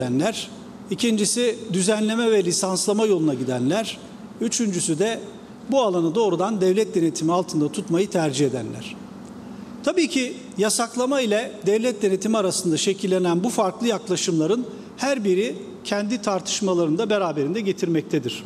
gidenler, ikincisi düzenleme ve lisanslama yoluna gidenler, üçüncüsü de bu alanı doğrudan devlet denetimi altında tutmayı tercih edenler. Tabii ki yasaklama ile devlet denetimi arasında şekillenen bu farklı yaklaşımların her biri kendi tartışmalarını da beraberinde getirmektedir.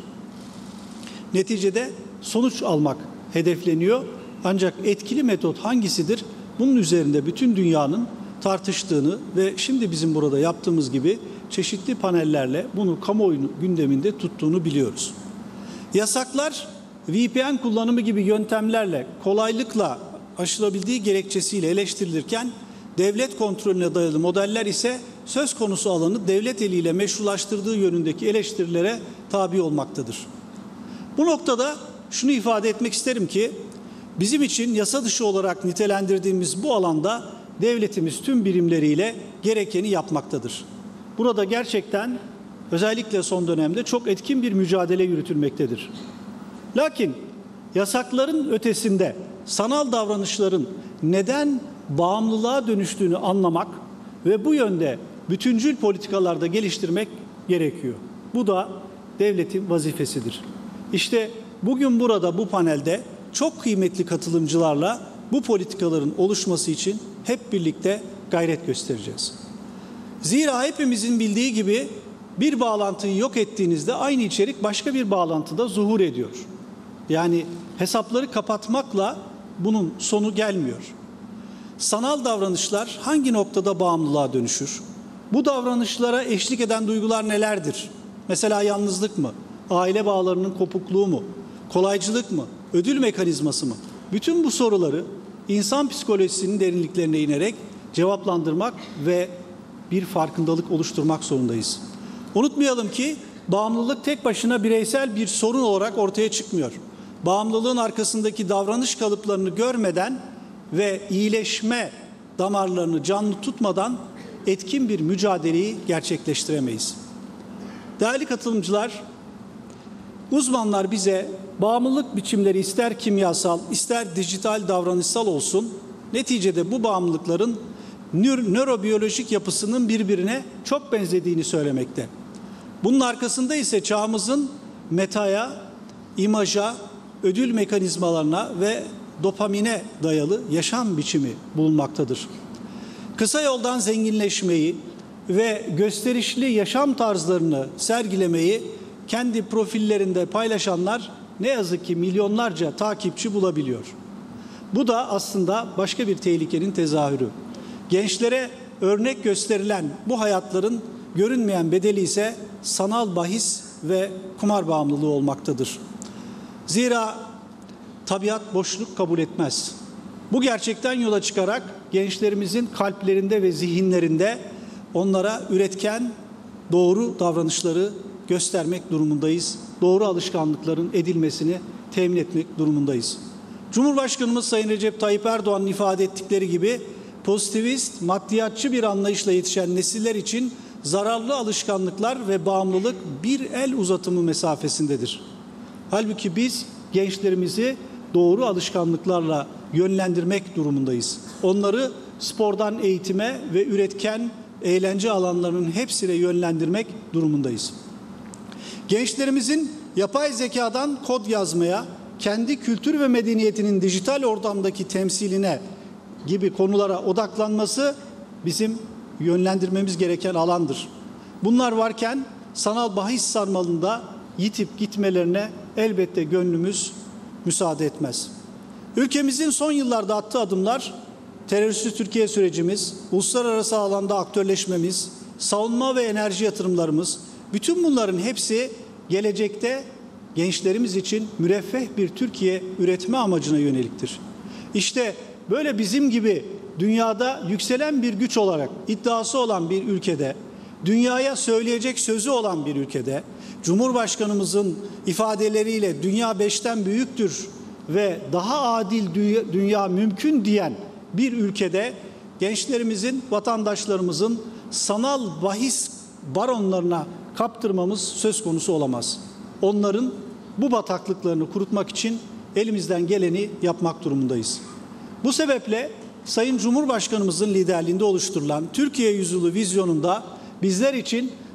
Neticede sonuç almak hedefleniyor, ancak etkili metot hangisidir? Bunun üzerinde bütün dünyanın tartıştığını ve şimdi bizim burada yaptığımız gibi çeşitli panellerle bunu kamuoyu gündeminde tuttuğunu biliyoruz. Yasaklar VPN kullanımı gibi yöntemlerle kolaylıkla aşılabildiği gerekçesiyle eleştirilirken devlet kontrolüne dayalı modeller ise söz konusu alanı devlet eliyle meşrulaştırdığı yönündeki eleştirilere tabi olmaktadır. Bu noktada şunu ifade etmek isterim ki bizim için yasa dışı olarak nitelendirdiğimiz bu alanda devletimiz tüm birimleriyle gerekeni yapmaktadır. Burada gerçekten özellikle son dönemde çok etkin bir mücadele yürütülmektedir. Lakin yasakların ötesinde sanal davranışların neden bağımlılığa dönüştüğünü anlamak ve bu yönde bütüncül politikalarda geliştirmek gerekiyor. Bu da devletin vazifesidir. İşte bugün burada bu panelde çok kıymetli katılımcılarla bu politikaların oluşması için hep birlikte gayret göstereceğiz. Zira hepimizin bildiği gibi bir bağlantıyı yok ettiğinizde aynı içerik başka bir bağlantıda zuhur ediyor. Yani hesapları kapatmakla bunun sonu gelmiyor. Sanal davranışlar hangi noktada bağımlılığa dönüşür? Bu davranışlara eşlik eden duygular nelerdir? Mesela yalnızlık mı? Aile bağlarının kopukluğu mu? Kolaycılık mı? Ödül mekanizması mı? Bütün bu soruları insan psikolojisinin derinliklerine inerek cevaplandırmak ve bir farkındalık oluşturmak zorundayız. Unutmayalım ki bağımlılık tek başına bireysel bir sorun olarak ortaya çıkmıyor. Bağımlılığın arkasındaki davranış kalıplarını görmeden ve iyileşme damarlarını canlı tutmadan etkin bir mücadeleyi gerçekleştiremeyiz. Değerli katılımcılar, uzmanlar bize bağımlılık biçimleri ister kimyasal, ister dijital davranışsal olsun, neticede bu bağımlılıkların nörobiyolojik yapısının birbirine çok benzediğini söylemekte. Bunun arkasında ise çağımızın metaya, imaja, ödül mekanizmalarına ve dopamine dayalı yaşam biçimi bulunmaktadır. Kısa yoldan zenginleşmeyi ve gösterişli yaşam tarzlarını sergilemeyi kendi profillerinde paylaşanlar ne yazık ki milyonlarca takipçi bulabiliyor. Bu da aslında başka bir tehlikenin tezahürü. Gençlere örnek gösterilen bu hayatların görünmeyen bedeli ise sanal bahis ve kumar bağımlılığı olmaktadır. Zira tabiat boşluk kabul etmez. Bu gerçekten yola çıkarak gençlerimizin kalplerinde ve zihinlerinde onlara üretken, doğru davranışları göstermek durumundayız. Doğru alışkanlıkların edilmesini temin etmek durumundayız. Cumhurbaşkanımız Sayın Recep Tayyip Erdoğan'ın ifade ettikleri gibi pozitivist, maddiyatçı bir anlayışla yetişen nesiller için zararlı alışkanlıklar ve bağımlılık bir el uzatımı mesafesindedir. Halbuki biz gençlerimizi doğru alışkanlıklarla yönlendirmek durumundayız. Onları spordan eğitime ve üretken eğlence alanlarının hepsine yönlendirmek durumundayız. Gençlerimizin yapay zekadan kod yazmaya, kendi kültür ve medeniyetinin dijital ortamdaki temsiline gibi konulara odaklanması bizim yönlendirmemiz gereken alandır. Bunlar varken sanal bahis sarmalında yitip gitmelerine elbette gönlümüz müsaade etmez. Ülkemizin son yıllarda attığı adımlar, terörsüz Türkiye sürecimiz, uluslararası alanda aktörleşmemiz, savunma ve enerji yatırımlarımız, bütün bunların hepsi gelecekte gençlerimiz için müreffeh bir Türkiye üretme amacına yöneliktir. İşte böyle bizim gibi dünyada yükselen bir güç olarak iddiası olan bir ülkede, dünyaya söyleyecek sözü olan bir ülkede, Cumhurbaşkanımızın ifadeleriyle dünya 5'ten büyüktür ve daha adil dünya mümkün diyen bir ülkede gençlerimizin, vatandaşlarımızın sanal bahis baronlarına kaptırmamız söz konusu olamaz. Onların bu bataklıklarını kurutmak için elimizden geleni yapmak durumundayız. Bu sebeple Sayın Cumhurbaşkanımızın liderliğinde oluşturulan Türkiye Yüzyılı vizyonunda bizler için